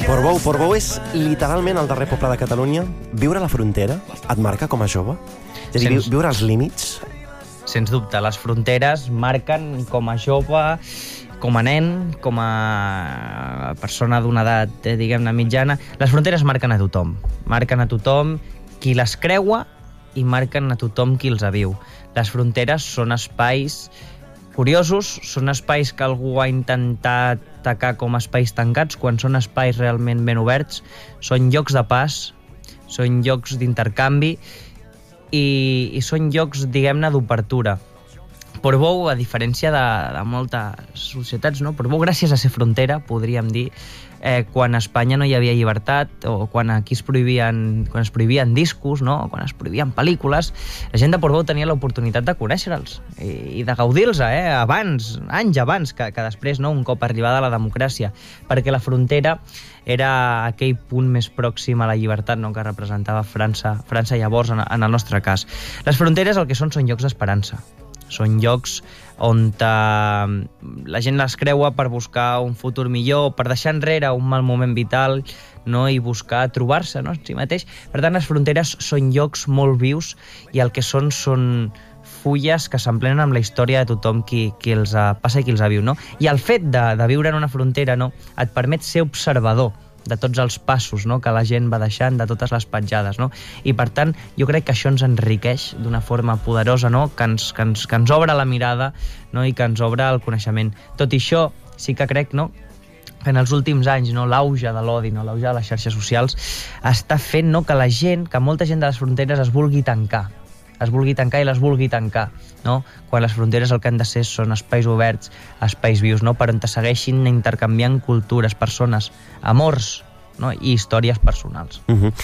Portbou és literalment el darrer poble de Catalunya. Viure a la frontera et marca com a jove? És a dir, viure als límits? Sens dubte, les fronteres marquen com a jove, com a nen, com a persona d'una edat, diguem-ne, mitjana. Les fronteres marquen a tothom. Marquen a tothom qui les creua i marquen a tothom qui els viu. Les fronteres són espais curiosos, són espais que algú ha intentat atacar com espais tancats, quan són espais realment ben oberts, són llocs de pas, són llocs d'intercanvi i són llocs, diguem-ne, d'obertura. Portbou, a diferència de moltes societats, no? Portbou, gràcies a ser frontera, podríem dir, quan a Espanya no hi havia llibertat, o quan aquí es prohibien discos, no? O quan es prohibien pel·lícules, la gent de Portbou tenia l'oportunitat de conèixer-los i de gaudir-los, abans, anys abans que després, no? Un cop arribada la democràcia, perquè la frontera era aquell punt més pròxim a la llibertat, no? Que representava França llavors, en el nostre cas. Les fronteres el que són llocs d'esperança. Són llocs on la gent les creua per buscar un futur millor, per deixar enrere un mal moment vital, no? I buscar trobar-se, no? En si mateix. Per tant, les fronteres són llocs molt vius i el que són fulles que s'emplenen amb la història de tothom qui els passa i qui els viu, no? I el fet de viure en una frontera, no? Et permet ser observador de tots els passos, no? Que la gent va deixant, de totes les petjades, no? I per tant, jo crec que això ens enriqueix d'una forma poderosa, no? Que ens obre la mirada, no? I que ens obre el coneixement. Tot i això, sí que crec, no? Que en els últims anys, no? L'auge de l'odi, no? L'auge de les xarxes socials està fent, no? Que molta gent de les fronteres es vulgui tancar i les vulgui tancar, no? Quan les fronteres el que han de ser són espais oberts, espais vius, no? Per on te segueixin intercanviant cultures, persones, amors, no? I històries personals.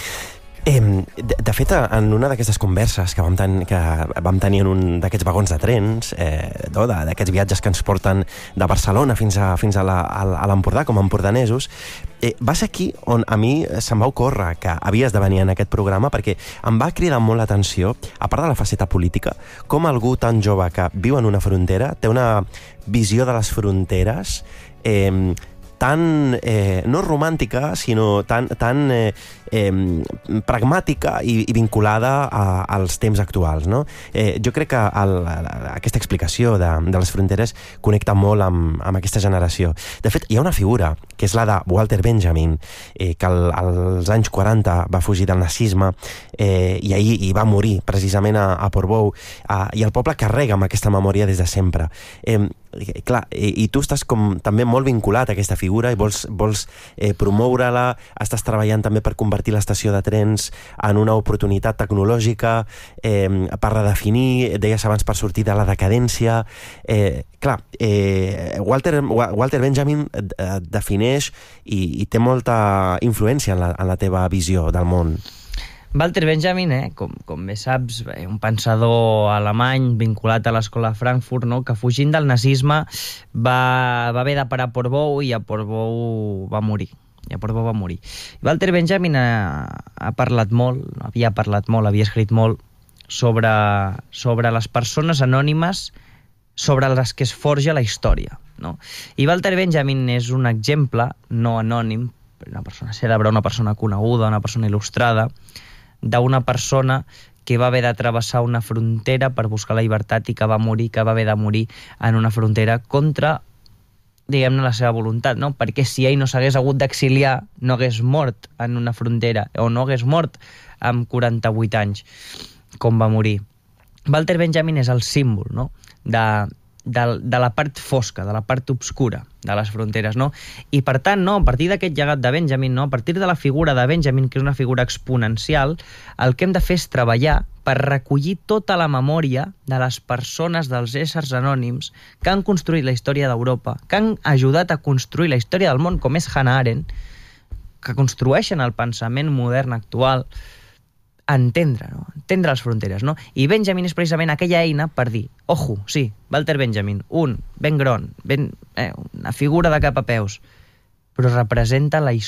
De fet, en una d'aquestes converses que vam tenir en un d'aquests vagons de trens, d'aquests viatges que ens porten de Barcelona fins a l'Empordà, com a empordanesos, va ser aquí on a mi se'm va ocórrer que havies de venir en aquest programa, perquè em va cridar molt l'atenció, a part de la faceta política, com algú tan jove que viu en una frontera té una visió de les fronteres tan, no romàntica, sinó tan pragmàtica i vinculada als temps actuals, no? Jo crec que aquesta explicació de les fronteres connecta molt amb aquesta generació. De fet, hi ha una figura, que és la de Walter Benjamin, que als anys 40 va fugir del nazisme i ahir hi va morir, precisament a Portbou, i el poble carrega amb aquesta memòria des de sempre. Clar, i tu estàs també molt vinculat a aquesta figura i vols promoure-la, estàs treballant també per convertir l'estació de trens en una oportunitat tecnològica, per redefinir, deies abans, per sortir de la decadència. Clar, Walter Benjamin defineix i té molta influència en la teva visió del món. Walter Benjamin, com bé saps, un pensador alemany vinculat a l'escola de Frankfurt, no? Que fugint del nazisme va haver de parar a Portbou i a Portbou va morir. Walter Benjamin havia parlat molt, havia escrit molt sobre les persones anònimes sobre les que es forja la història, no? I Walter Benjamin és un exemple no anònim, una persona cèlebre, una persona coneguda, una persona il·lustrada, d'una persona que va haver de travessar una frontera per buscar la llibertat i que va haver de morir en una frontera contra, diguem-ne, la seva voluntat, no? Perquè si ell no s'hagués hagut d'exiliar, no hagués mort en una frontera, o no hagués mort amb 48 anys, com va morir. Walter Benjamin és el símbol, no? De la part fosca, de la part obscura de les fronteres, no? I per tant, no, a partir d'aquest llegat de Benjamin, no, a partir de la figura de Benjamin, que és una figura exponencial, el que hem de fer és treballar per recollir tota la memòria de les persones, dels éssers anònims que han construït la història d'Europa, que han ajudat a construir la història del món, com és Hannah Arendt, que construeixen el pensament modern actual, entendre les fronteres, no? I Benjamin és precisament aquella eina per dir, ojo, sí, Walter Benjamin, ben gron, una figura de cap a peus, però representa la història